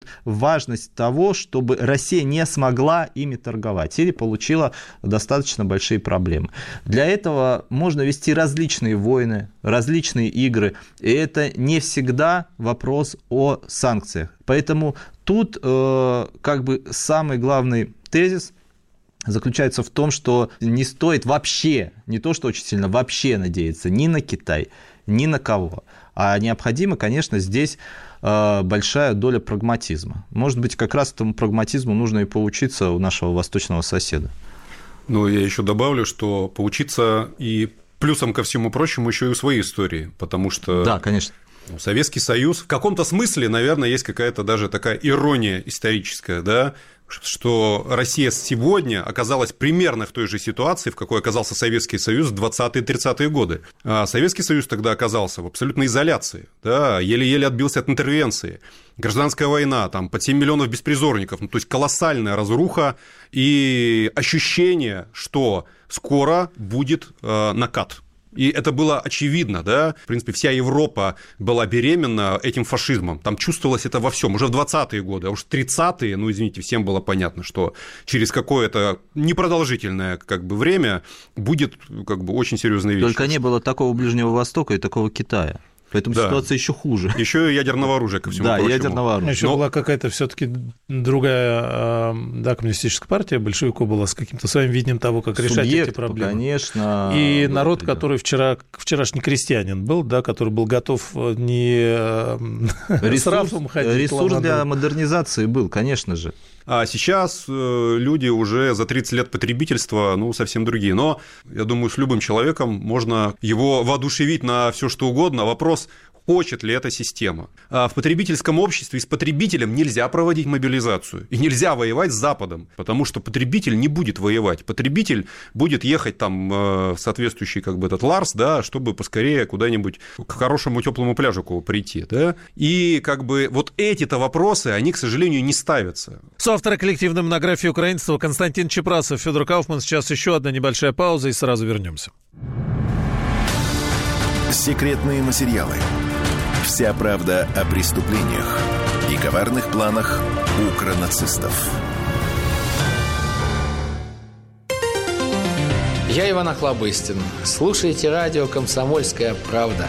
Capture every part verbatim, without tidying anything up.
важность того, чтобы Россия не смогла ими торговать или получила достаточно большие проблемы. Для этого можно вести различные войны, различные игры, и это не всегда вопрос о санкциях. Поэтому тут э, как бы самый главный тезис заключается в том, что не стоит вообще, не то что очень сильно, вообще надеяться ни на Китай, ни на кого. А необходимо, конечно, здесь большая доля прагматизма. Может быть, как раз этому прагматизму нужно и поучиться у нашего восточного соседа. Ну, я еще добавлю, что поучиться и плюсом ко всему прочему еще и у своей истории, потому что... Да, конечно. Советский Союз в каком-то смысле, наверное, есть какая-то даже такая ирония историческая, да, что Россия сегодня оказалась примерно в той же ситуации, в какой оказался Советский Союз в двадцатые-тридцатые годы. А Советский Союз тогда оказался в абсолютной изоляции, да, еле-еле отбился от интервенции. Гражданская война, там, под семь миллионов беспризорников, ну, то есть колоссальная разруха и ощущение, что скоро будет э, накат. И это было очевидно, да, в принципе, вся Европа была беременна этим фашизмом, там чувствовалось это во всем, уже в двадцатые годы, а уж в тридцатые, ну, извините, всем было понятно, что через какое-то непродолжительное, как бы, время будет, как бы, очень серьезная вещь. Только не было такого Ближнего Востока и такого Китая. Поэтому да. Ситуация еще хуже. Еще и ядерного оружия, ко всему да, прочему. ядерного оружия. Еще Но... была какая-то все-таки другая, да, коммунистическая партия, большевиков была с каким-то своим видением того, как решать Субъект, эти проблемы. Конечно. И народ, который вчера, вчерашний крестьянин был, да, который был готов не ресурс, с рафом ходить. Ресурс для модернизации был, конечно же. А сейчас люди уже за тридцать лет потребительства, ну, совсем другие. Но, я думаю, с любым человеком можно его воодушевить на все что угодно. Вопрос, хочет ли эта система. А в потребительском обществе с потребителем нельзя проводить мобилизацию. И нельзя воевать с Западом, потому что потребитель не будет воевать. Потребитель будет ехать там в соответствующий, как бы, этот Ларс, да, чтобы поскорее куда-нибудь к хорошему теплому пляжику прийти. Да? И как бы вот эти-то вопросы, они, к сожалению, не ставятся. Соавторы коллективной монографии украинства Константин Чепрасов, Федор Кауфман. Сейчас еще одна небольшая пауза и сразу вернемся. Секретные материалы. Вся правда о преступлениях и коварных планах укронацистов. Я Иван Охлобыстин. Слушайте радио «Комсомольская правда».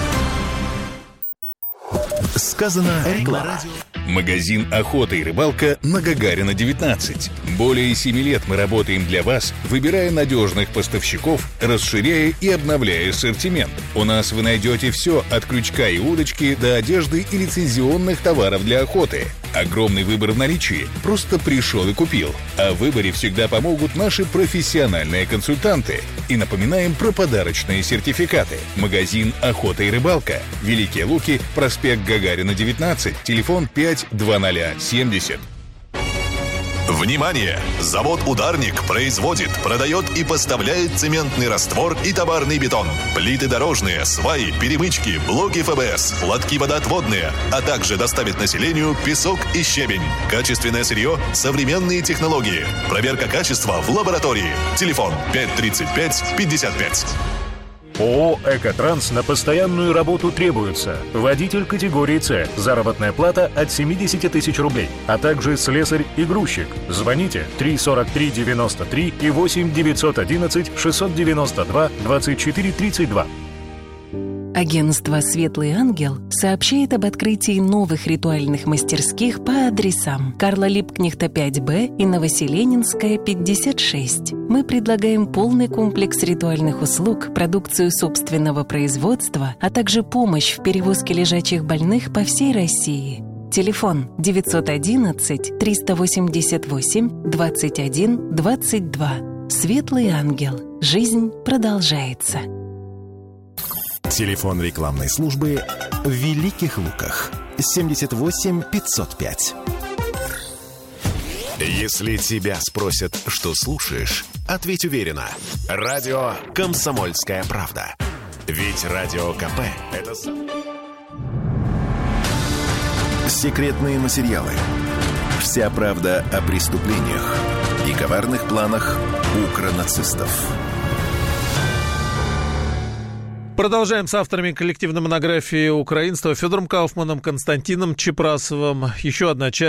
Сказано реклама. Магазин «Охота и рыбалка» на Гагарина, девятнадцать. Более семи лет мы работаем для вас, выбирая надежных поставщиков, расширяя и обновляя ассортимент. У нас вы найдете все от крючка и удочки до одежды и лицензионных товаров для охоты. Огромный выбор в наличии. Просто пришел и купил. А в выборе всегда помогут наши профессиональные консультанты. И напоминаем про подарочные сертификаты. Магазин «Охота и рыбалка». Великие Луки, проспект Гагарина, девятнадцать. Телефон пять два ноль семьдесят. Внимание! Завод «Ударник» производит, продает и поставляет цементный раствор и товарный бетон, плиты дорожные, сваи, перемычки, блоки эф бэ эс, лотки водоотводные, а также доставит населению песок и щебень. Качественное сырье, современные технологии. Проверка качества в лаборатории. Телефон пять тридцать пять пятьдесят пять. ООО «Экотранс» на постоянную работу требуется. Водитель категории С. Заработная плата от семьдесят тысяч рублей. А также слесарь и грузчик. Звоните три сорок три девяносто три и восемь девятьсот одиннадцать шестьсот девяносто два двадцать четыре тридцать два. Агентство «Светлый ангел» сообщает об открытии новых ритуальных мастерских по адресам Карла Липкнехта пять бэ и Новоселенинская пятьдесят шесть. Мы предлагаем полный комплекс ритуальных услуг, продукцию собственного производства, а также помощь в перевозке лежачих больных по всей России. Телефон девятьсот одиннадцать триста восемьдесят восемь двадцать один двадцать два. «Светлый ангел». Жизнь продолжается. Телефон рекламной службы в Великих Луках. семьдесят восемь пятьсот пять. Если тебя спросят, что слушаешь, ответь уверенно. Радио «Комсомольская правда». Ведь Радио ка пэ – это... Секретные материалы. Вся правда о преступлениях и коварных планах укронацистов. Продолжаем с авторами коллективной монографии украинства Федором Кауфманом, Константином Чепрасовым. Еще одна часть